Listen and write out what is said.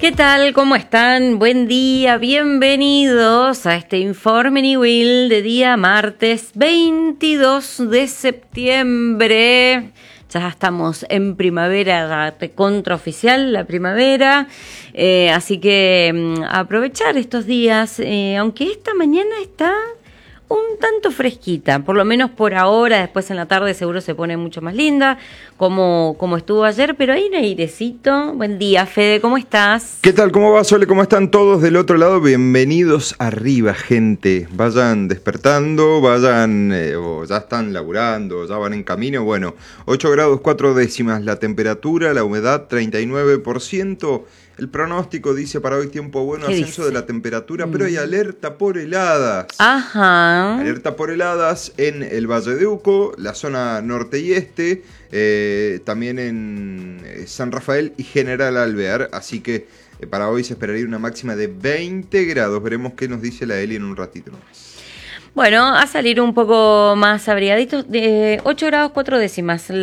¿Qué tal? ¿Cómo están? Buen día, bienvenidos a este Informe Niwil de día martes 22 de septiembre. Ya estamos en primavera, contraoficial la primavera, así que aprovechar estos días, aunque esta mañana está un tanto fresquita, por lo menos por ahora. Después en la tarde seguro se pone mucho más linda, como estuvo ayer, pero hay un airecito. Buen día, Fede, ¿cómo estás? ¿Qué tal? ¿Cómo va, Sole? ¿Cómo están todos del otro lado? Bienvenidos arriba, gente. Vayan despertando, vayan, o ya están laburando, ya van en camino. Bueno, 8 grados 4 décimas la temperatura, la humedad 39%. El pronóstico dice para hoy tiempo bueno, ascenso de la temperatura, pero hay alerta por heladas. Ajá. Alerta por heladas en el Valle de Uco, la zona norte y este, también en San Rafael y General Alvear. Así que para hoy se esperaría una máxima de 20 grados. Veremos qué nos dice la Eli en un ratito nomás. Bueno, a salir un poco más abrigaditos, de 8 grados 4 décimas.